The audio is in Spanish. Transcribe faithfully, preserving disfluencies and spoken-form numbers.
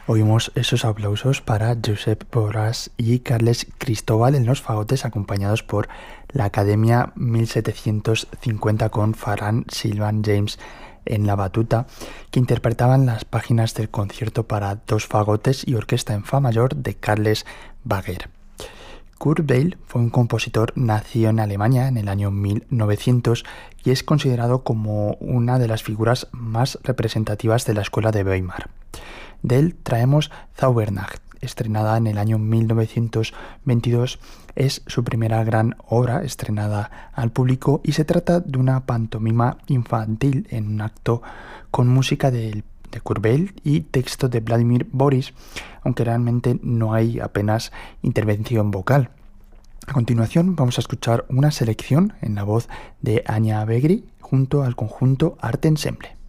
Oímos esos aplausos para Josep Borràs y Carles Cristóbal en los fagotes, acompañados por la Academia mil setecientos cincuenta con Ferran Silvan James en la batuta, que interpretaban las páginas del concierto para dos fagotes y orquesta en fa mayor de Carles Baguer. Kurt Weill fue un compositor nacido en Alemania en el año mil novecientos y es considerado como una de las figuras más representativas de la escuela de Weimar. De él traemos Zaubernacht, estrenada en el año mil novecientos veintidós. Es su primera gran obra estrenada al público y se trata de una pantomima infantil en un acto con música de, de Kurt Weill y texto de Vladimir Boris, aunque realmente no hay apenas intervención vocal. A continuación vamos a escuchar una selección en la voz de Anya Begri junto al conjunto Art Ensemble.